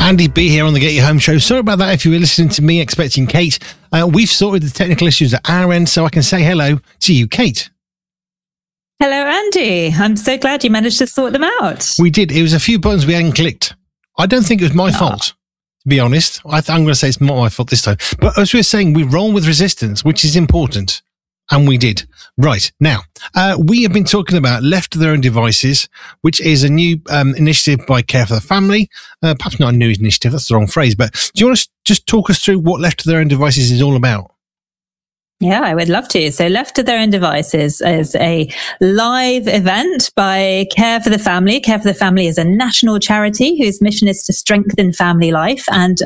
Andy B here on the Get You Home show. Sorry about that if you were listening to me expecting Kate. We've sorted the technical issues at our end, so I can say hello to you, Kate. Hello, Andy. I'm so glad you managed to sort them out. We did. It was a few buttons we hadn't clicked. I don't think it was my fault, to be honest. I'm going to say it's not my fault this time. But as we were saying, we roll with resistance, which is important. And we did. Right. Now, we have been talking about Left to Their Own Devices, which is a new initiative by Care for the Family. Perhaps not a new initiative, that's the wrong phrase. But do you want to just talk us through what Left to Their Own Devices is all about? Yeah, I would love to. So Left to Their Own Devices is a live event by Care for the Family. Care for the Family is a national charity whose mission is to strengthen family life. And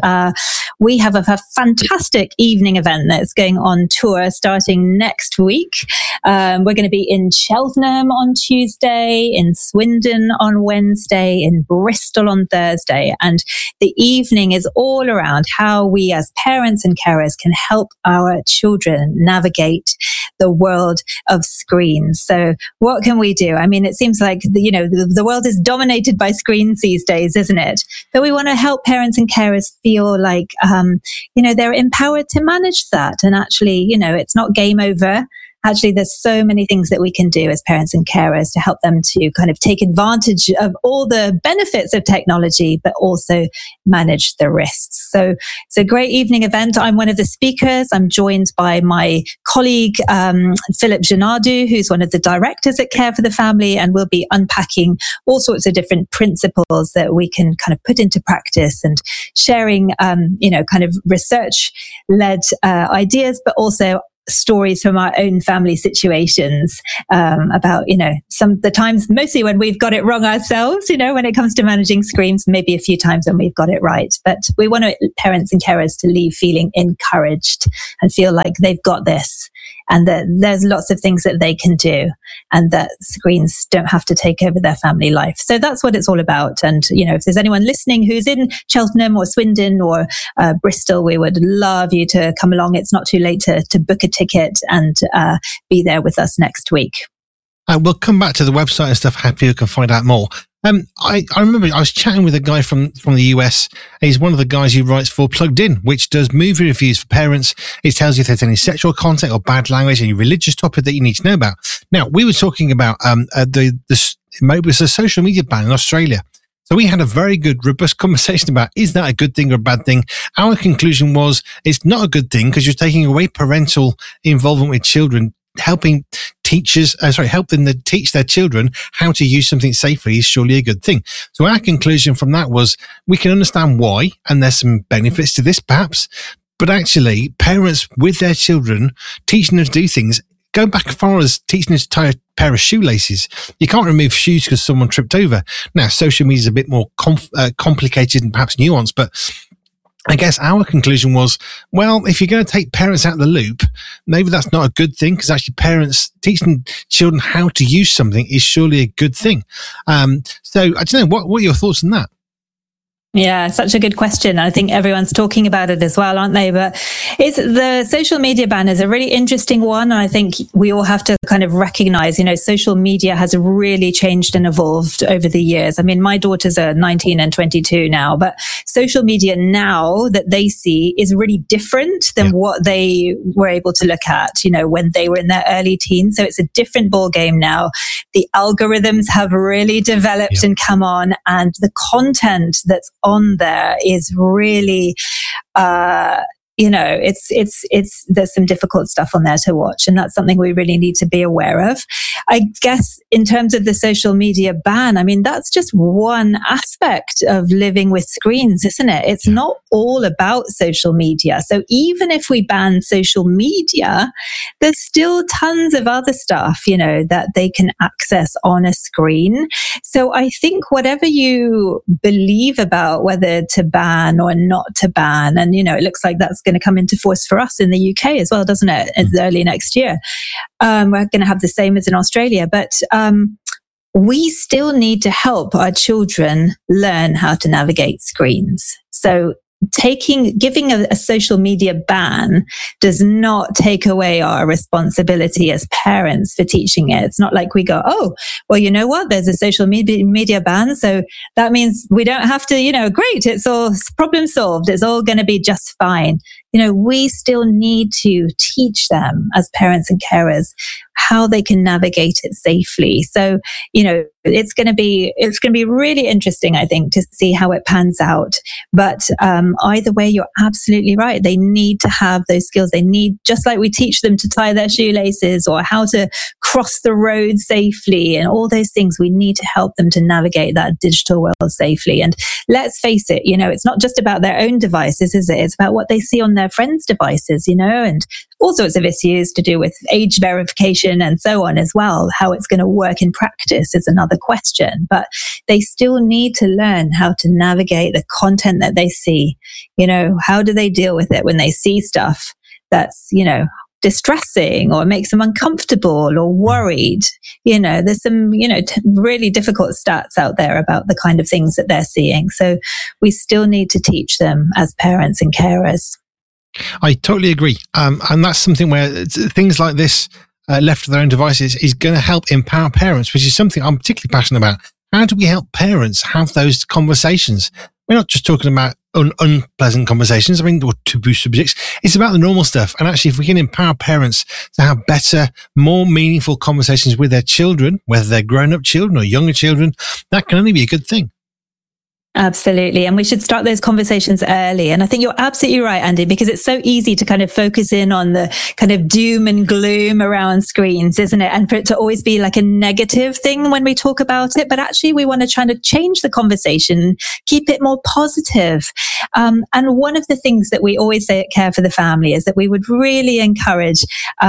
we have a fantastic evening event that's going on tour starting next week. We're going to be in Cheltenham on Tuesday, in Swindon on Wednesday, in Bristol on Thursday. And the evening is all around how we as parents and carers can help our children navigate the world of screens. So what can we do? I mean, it seems like, the world is dominated by screens these days, isn't it? But we want to help parents and carers feel like, they're empowered to manage that. And actually, it's not game over. Actually, there's so many things that we can do as parents and carers to help them to kind of take advantage of all the benefits of technology, but also manage the risks. So it's a great evening event. I'm one of the speakers. I'm joined by my colleague, Philip Janadu, who's one of the directors at Care for the Family, and we'll be unpacking all sorts of different principles that we can kind of put into practice and sharing, kind of research-led ideas, but also stories from our own family situations about, some of the times, mostly when we've got it wrong ourselves, when it comes to managing screens, maybe a few times when we've got it right. But we want parents and carers to leave feeling encouraged and feel like they've got this and that there's lots of things that they can do and that screens don't have to take over their family life. So that's what it's all about. And, if there's anyone listening who's in Cheltenham or Swindon or Bristol, we would love you to come along. It's not too late to book a ticket and be there with us next week. We'll come back to the website and stuff. Happy you can find out more. I remember I was chatting with a guy from the US. He's one of the guys who writes for Plugged In, which does movie reviews for parents. It tells you if there's any sexual content or bad language, any religious topic that you need to know about. Now, we were talking about it was a social media ban in Australia. So we had a very good, robust conversation about, is that a good thing or a bad thing? Our conclusion was, it's not a good thing because you're taking away parental involvement with children. Helping them to teach their children how to use something safely is surely a good thing. So our conclusion from that was, we can understand why, and there's some benefits to this perhaps, but actually parents with their children, teaching them to do things, go back as far as teaching them to tie a pair of shoelaces. You can't remove shoes because someone tripped over. Now, social media is a bit more complicated and perhaps nuanced, but I guess our conclusion was, well, if you're going to take parents out of the loop, maybe that's not a good thing because actually parents teaching children how to use something is surely a good thing. So I don't know, what are your thoughts on that? Yeah, such a good question. I think everyone's talking about it as well, aren't they? But the social media ban is a really interesting one. And I think we all have to kind of recognize, social media has really changed and evolved over the years. I mean, my daughters are 19 and 22 now, but social media now that they see is really different than what they were able to look at, when they were in their early teens. So it's a different ball game now. The algorithms have really developed and come on, and the content that's on there is really there's some difficult stuff on there to watch, and that's something we really need to be aware of. I guess in terms of the social media ban, I mean, that's just one aspect of living with screens, isn't it? It's not all about social media. So even if we ban social media, there's still tons of other stuff, that they can access on a screen. So I think whatever you believe about whether to ban or not to ban, and, it looks like that's going to come into force for us in the UK as well, doesn't it? It's early next year. We're going to have the same as in Australia, but we still need to help our children learn how to navigate screens. So giving a social media ban does not take away our responsibility as parents for teaching it. It's not like we go, oh, well, you know what? There's a social media ban. So that means we don't have to, great. It's all problem solved. It's all going to be just fine. We still need to teach them as parents and carers how they can navigate it safely. So, it's going to be really interesting, I think, to see how it pans out. But either way, you're absolutely right. They need to have those skills. They need, just like we teach them to tie their shoelaces or how to cross the road safely and all those things, we need to help them to navigate that digital world safely. And let's face it, it's not just about their own devices, is it? It's about what they see on their friends' devices, and all sorts of issues to do with age verification and so on as well. How it's going to work in practice is another question, but they still need to learn how to navigate the content that they see. How do they deal with it when they see stuff that's, distressing or makes them uncomfortable or worried? There's some, really difficult stats out there about the kind of things that they're seeing. So we still need to teach them as parents and carers. I totally agree. And that's something where things like this, left to their own devices, is going to help empower parents, which is something I'm particularly passionate about. How do we help parents have those conversations? We're not just talking about unpleasant conversations, or taboo subjects. It's about the normal stuff. And actually, if we can empower parents to have better, more meaningful conversations with their children, whether they're grown-up children or younger children, that can only be a good thing. Absolutely. And we should start those conversations early. And I think you're absolutely right, Andy, because it's so easy to kind of focus in on the kind of doom and gloom around screens, isn't it? And for it to always be like a negative thing when we talk about it. But actually, we want to try to change the conversation, keep it more positive. And one of the things that we always say at Care for the Family is that we would really encourage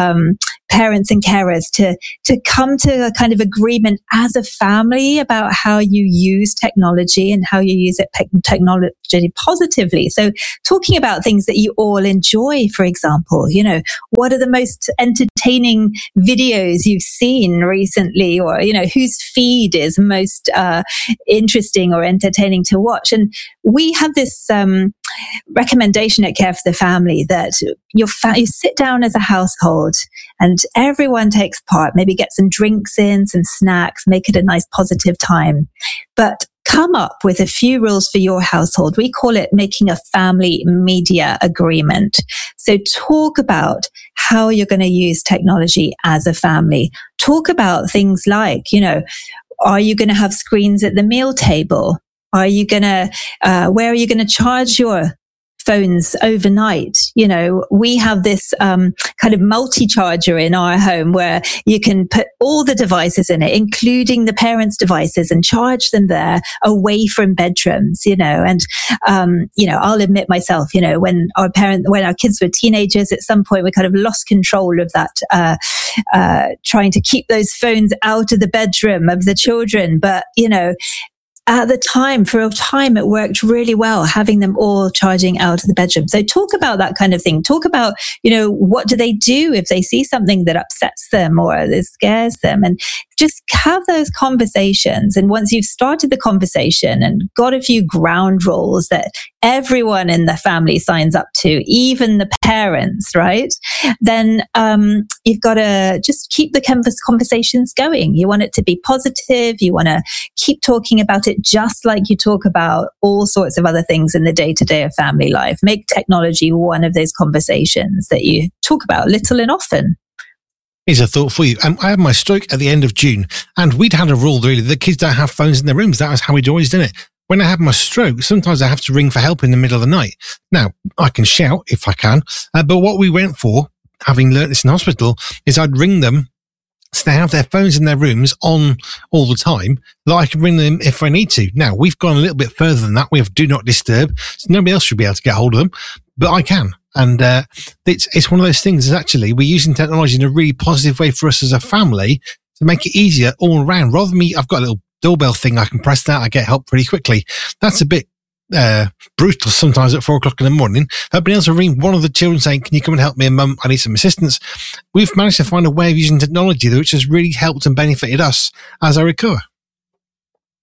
parents and carers to come to a kind of agreement as a family about how you use technology and how you use technology positively. So talking about things that you all enjoy, for example, what are the most entertaining videos you've seen recently, or, whose feed is most interesting or entertaining to watch. And we have this recommendation at Care for the Family that you sit down as a household and everyone takes part, maybe get some drinks in, some snacks, make it a nice positive time. But come up with a few rules for your household. We call it making a family media agreement. So talk about how you're going to use technology as a family. Talk about things like, are you going to have screens at the meal table? Are you going to, where are you going to charge your phones overnight? We have this kind of multi-charger in our home where you can put all the devices in it, including the parents' devices, and charge them there away from bedrooms, and I'll admit myself, when our kids were teenagers, at some point we kind of lost control of that, trying to keep those phones out of the bedroom of the children. But, at the time, for a time, it worked really well, having them all charging out of the bedroom. So talk about that kind of thing. Talk about, what do they do if they see something that upsets them or that scares them, and just have those conversations. And once you've started the conversation and got a few ground rules that everyone in the family signs up to, even the parents, right? Then you've got to just keep the conversations going. You want it to be positive. You want to keep talking about it just like you talk about all sorts of other things in the day-to-day of family life. Make technology one of those conversations that you talk about little and often. Here's a thought for you. I had my stroke at the end of June, and we'd had a rule really, the kids don't have phones in their rooms. That was how we'd always done it. When I had my stroke, sometimes I have to ring for help in the middle of the night. Now, I can shout if I can, but what we went for, having learnt this in hospital, is I'd ring them so they have their phones in their rooms on all the time, that I can ring them if I need to. Now, we've gone a little bit further than that. We have Do Not Disturb, so nobody else should be able to get hold of them, but I can. And it's one of those things is actually we're using technology in a really positive way for us as a family to make it easier all around. Rather than me, I've got a little doorbell thing, I can press that, I get help pretty quickly. That's a bit brutal sometimes at 4 o'clock in the morning. I've been able to ring one of the children saying, can you come and help me, and Mum, I need some assistance. We've managed to find a way of using technology which has really helped and benefited us as I recover.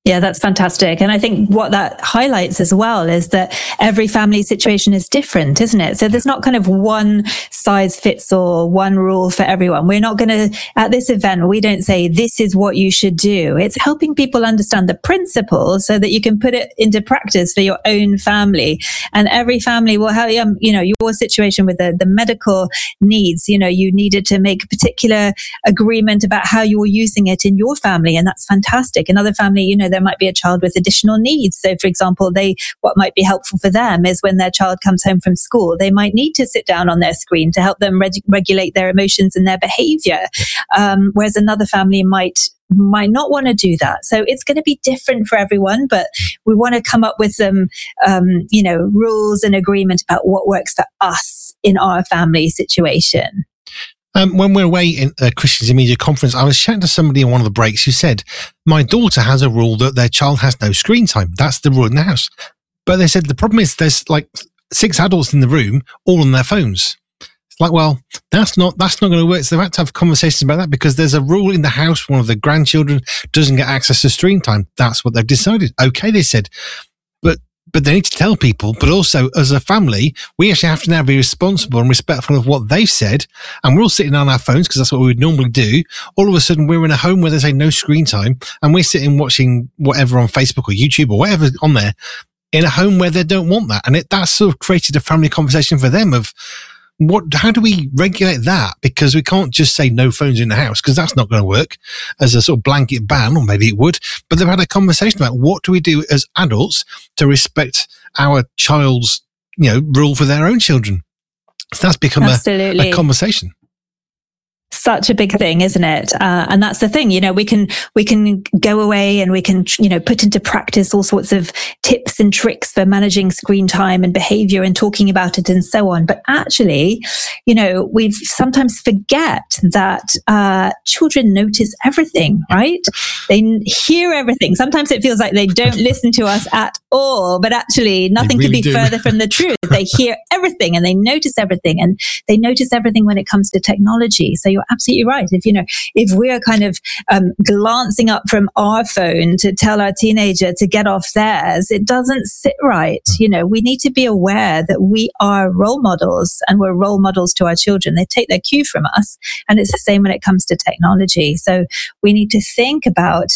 Yeah, that's fantastic. And I think what that highlights as well is that every family situation is different, isn't it? So there's not kind of one size fits all, one rule for everyone. We're not going to, at this event, we don't say this is what you should do. It's helping people understand the principles so that you can put it into practice for your own family. And every family will have, your situation with the medical needs, you needed to make a particular agreement about how you're using it in your family. And that's fantastic. Another family, there might be a child with additional needs. So, for example, what might be helpful for them is when their child comes home from school, they might need to sit down on their screen to help them regulate their emotions and their behavior. Whereas another family might not want to do that. So it's going to be different for everyone, but we want to come up with some, rules and agreement about what works for us in our family situation. When we're away in a Christians in Media conference, I was chatting to somebody in one of the breaks who said, my daughter has a rule that their child has no screen time. That's the rule in the house. But they said the problem is there's like 6 adults in the room, all on their phones. It's like, well, that's not going to work. So they've had to have conversations about that because there's a rule in the house. One of the grandchildren doesn't get access to screen time. That's what they've decided. Okay, they said. But they need to tell people, but also as a family, we actually have to now be responsible and respectful of what they've said. And we're all sitting on our phones because that's what we would normally do. All of a sudden, we're in a home where they say no screen time and we're sitting watching whatever on Facebook or YouTube or whatever on there in a home where they don't want that. And that sort of created a family conversation for them of, how do we regulate that? Because we can't just say no phones in the house because that's not going to work as a sort of blanket ban, or maybe it would. But they've had a conversation about what do we do as adults to respect our child's, rule for their own children. So that's become a conversation. Such a big thing, isn't it? And that's the thing, we can go away and we can, put into practice all sorts of tips and tricks for managing screen time and behavior and talking about it and so on. But actually, we sometimes forget that children notice everything, right? They hear everything. Sometimes it feels like they don't listen to us at all, but actually nothing could be further from the truth. They hear everything and they notice everything, and they notice everything when it comes to technology. So you're absolutely right. If we're kind of glancing up from our phone to tell our teenager to get off theirs, it doesn't sit right. We need to be aware that we are role models and we're role models to our children. They take their cue from us, and it's the same when it comes to technology. So we need to think about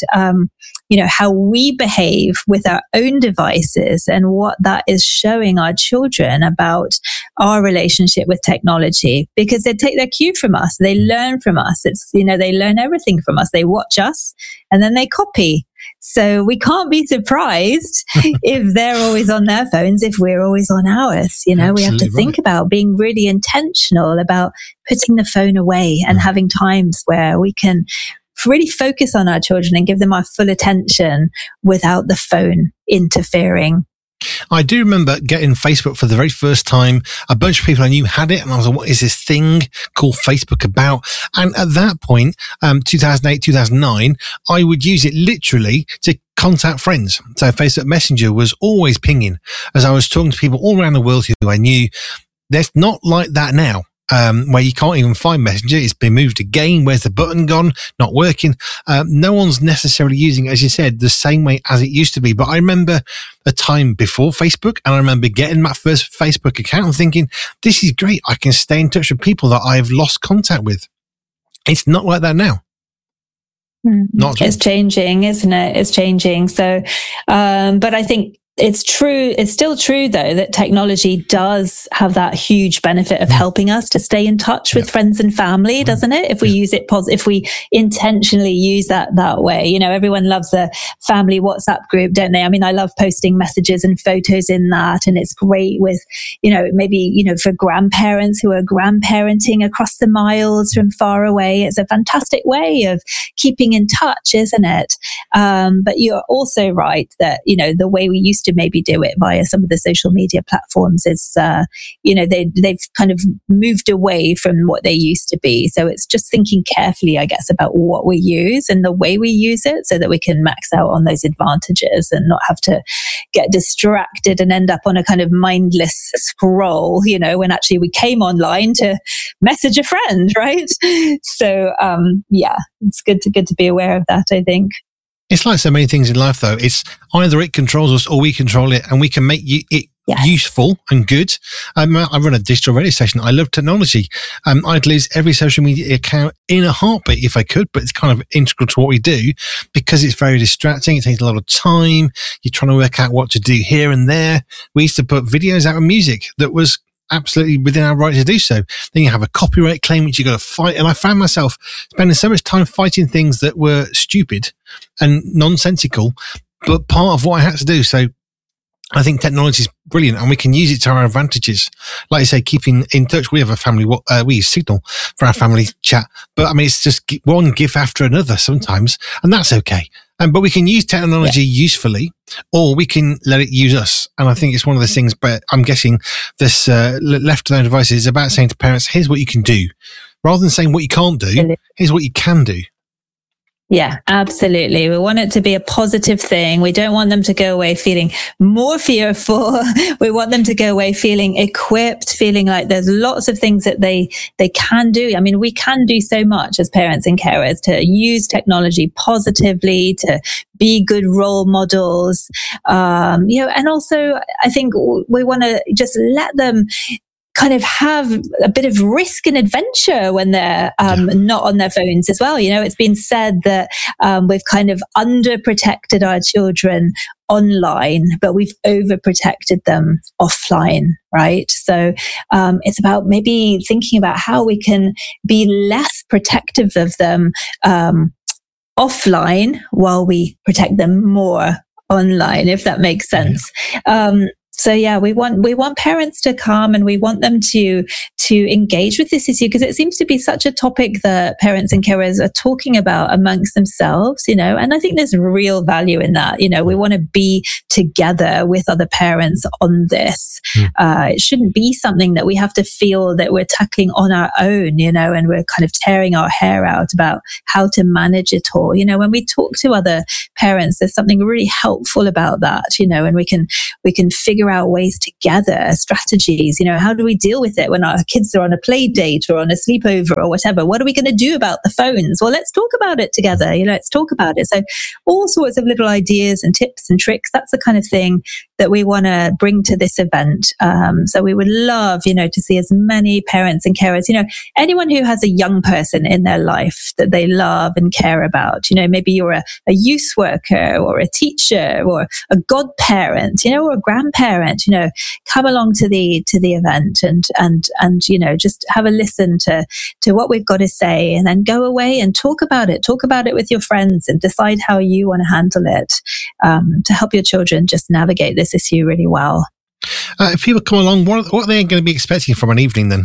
how we behave with our own devices and what that is showing our children about our relationship with technology, because they take their cue from us. They learn from us. They learn everything from us. They watch us and then they copy. So we can't be surprised if they're always on their phones, if we're always on ours. We have to think about being really intentional about putting the phone away and having times where we can really focus on our children and give them our full attention without the phone interfering. I do remember getting Facebook for the very first time. A bunch of people I knew had it, and I was like, what is this thing called Facebook about? And at that point, 2008, 2009, I would use it literally to contact friends. So Facebook Messenger was always pinging as I was talking to people all around the world who I knew. There's not like that now. Where you can't even find Messenger. It's been moved again. Where's the button gone? Not working. No one's necessarily using it, as you said, the same way as it used to be. But I remember a time before Facebook, and I remember getting my first Facebook account and thinking, this is great. I can stay in touch with people that I've lost contact with. It's not like that now. It's changing, isn't it? It's changing. So, but I think it's true. It's still true, though, that technology does have that huge benefit of helping us to stay in touch with friends and family, doesn't it? If we use it if we intentionally use that way. Everyone loves a family WhatsApp group, don't they? I mean, I love posting messages and photos in that, and it's great with, maybe, for grandparents who are grandparenting across the miles from far away. It's a fantastic way of keeping in touch, isn't it? But you're also right that, the way we used to maybe do it via some of the social media platforms is, they've kind of moved away from what they used to be. So it's just thinking carefully, I guess, about what we use and the way we use it so that we can max out on those advantages and not have to get distracted and end up on a kind of mindless scroll, when actually we came online to message a friend, right? So, it's good to be aware of that, I think. It's like so many things in life, though. It's either it controls us or we control it, and we can make it useful and good. I run a digital radio station. I love technology. I'd lose every social media account in a heartbeat if I could, but it's kind of integral to what we do because it's very distracting. It takes a lot of time. You're trying to work out what to do here and there. We used to put videos out of music that was absolutely within our right to do so. Then you have a copyright claim which you got to fight, and I found myself spending so much time fighting things that were stupid and nonsensical, but part of what I had to do. So I think technology is brilliant, and we can use it to our advantages. Like you say, keeping in touch. We have a family, we use Signal for our family chat, but I mean, it's just one GIF after another sometimes, and that's okay. But we can use technology usefully, or we can let it use us. And I think it's one of those things, but I'm guessing this left to their own devices is about saying to parents, here's what you can do. Rather than saying what you can't do, here's what you can do. Yeah, absolutely. We want it to be a positive thing. We don't want them to go away feeling more fearful. We want them to go away feeling equipped, feeling like there's lots of things that they can do. I mean, we can do so much as parents and carers to use technology positively, to be good role models. And also I think we want to just let them kind of have a bit of risk and adventure when they're not on their phones as well. You know, it's been said that we've kind of underprotected our children online, but we've overprotected them offline, right? So it's about maybe thinking about how we can be less protective of them offline while we protect them more online, if that makes sense. So yeah, we want parents to come, and we want them to engage with this issue, because it seems to be such a topic that parents and carers are talking about amongst themselves, you know, and I think there's real value in that. You know, we want to be together with other parents on this. It shouldn't be something that we have to feel that we're tackling on our own, you know, and we're kind of tearing our hair out about how to manage it all. You know, when we talk to other parents, there's something really helpful about that, you know, and we can figure out ways together, strategies, you know, how do we deal with it when our kids are on a play date or on a sleepover or whatever? What are we going to do about the phones? Well, let's talk about it together, you know, let's talk about it. So all sorts of little ideas and tips and tricks, that's the kind of thing that we want to bring to this event. So we would love, you know, to see as many parents and carers, you know, anyone who has a young person in their life that they love and care about, you know, maybe you're a youth worker or a teacher or a godparent, you know, or a grandparent, you know, come along to the event and you know, just have a listen to what we've got to say, and then go away and talk about it with your friends and decide how you want to handle it, to help your children just navigate this issue really well. If people come along, what are they going to be expecting from an evening then?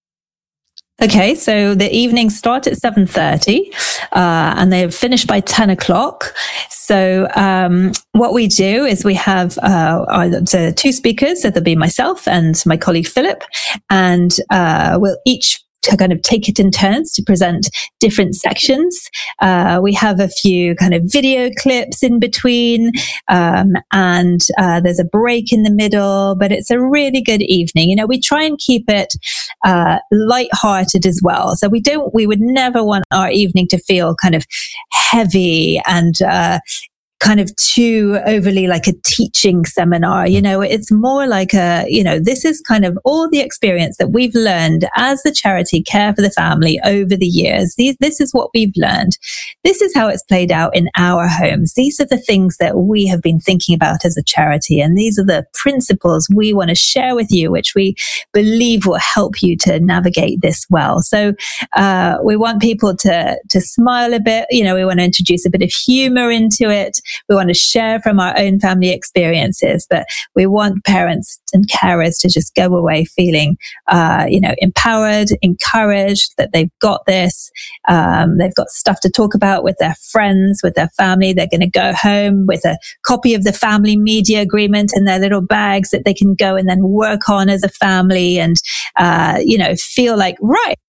Okay, so the evenings start at 7:30 and they're finished by 10 o'clock. So what we do is we have the two speakers, so there'll be myself and my colleague Philip, and we'll each to kind of take it in turns to present different sections. We have a few kind of video clips in between, and there's a break in the middle, but it's a really good evening. You know, we try and keep it light-hearted as well. So we would never want our evening to feel kind of heavy and kind of too overly like a teaching seminar. You know, it's more like this is kind of all the experience that we've learned as the charity Care for the Family over the years. This is what we've learned. This is how it's played out in our homes. These are the things that we have been thinking about as a charity. And these are the principles we want to share with you, which we believe will help you to navigate this well. So we want people to smile a bit. You know, we want to introduce a bit of humor into it. We want to share from our own family experiences, but we want parents and carers to just go away feeling, empowered, encouraged that they've got this. They've got stuff to talk about with their friends, with their family. They're going to go home with a copy of the family media agreement in their little bags that they can go and then work on as a family and, feel like, right,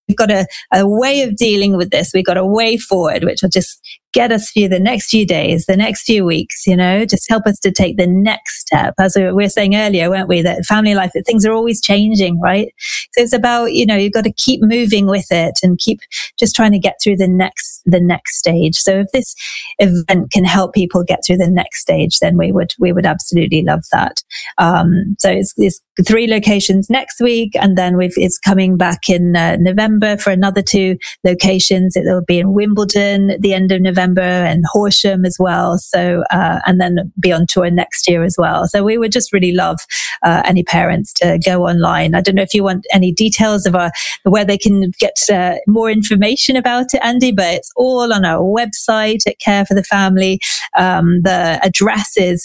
we've got a way of dealing with this. We've got a way forward, which will just get us through the next few days, the next few weeks, just help us to take the next step. As we were saying earlier, weren't we, that family life, that things are always changing, right? So it's about, you've got to keep moving with it and keep just trying to get through the next stage. So if this event can help people get through the next stage, then we would absolutely love that. So it's 3 locations next week, and then it's coming back in November for another 2 locations. It will be in Wimbledon at the end of November and Horsham as well. So and then be on tour next year as well. So we would just really love any parents to go online. I don't know if you want any details of where they can get more information about it, Andy, but it's all on our website at Care for the Family. The address is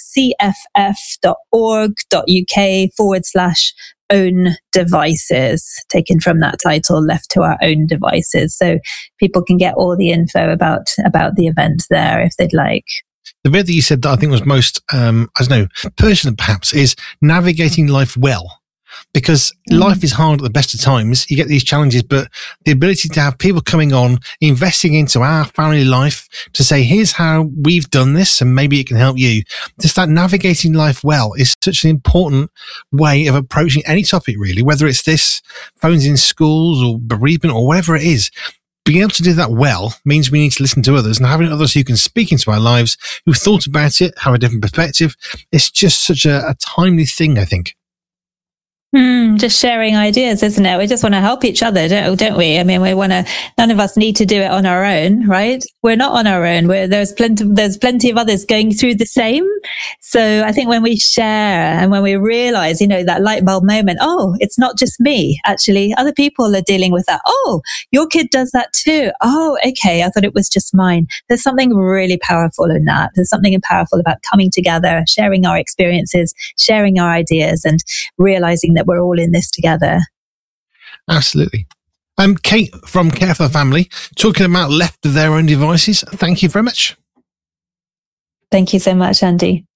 cff.org.uk/own devices, taken from that title, Left to Our Own Devices. So people can get all the info about the event there if they'd like. The bit that you said that I think was most, personal perhaps, is navigating life well. Because life is hard at the best of times. You get these challenges, but the ability to have people coming on, investing into our family life to say, here's how we've done this and maybe it can help you. Just that navigating life well is such an important way of approaching any topic, really, whether it's this, phones in schools or bereavement or whatever it is. Being able to do that well means we need to listen to others, and having others who can speak into our lives, who've thought about it, have a different perspective. It's just such a timely thing, I think. Just sharing ideas, isn't it? We just want to help each other, don't we? I mean, none of us need to do it on our own, right? We're not on our own. There's plenty of others going through the same. So I think when we share and when we realize, that light bulb moment, oh, it's not just me. Actually, other people are dealing with that. Oh, your kid does that too. Oh, okay. I thought it was just mine. There's something really powerful in that. There's something powerful about coming together, sharing our experiences, sharing our ideas, and realizing that we're all in this together. Absolutely. Kate from Care for the Family, talking about left to their own devices. Thank you very much. Thank you so much, Andy.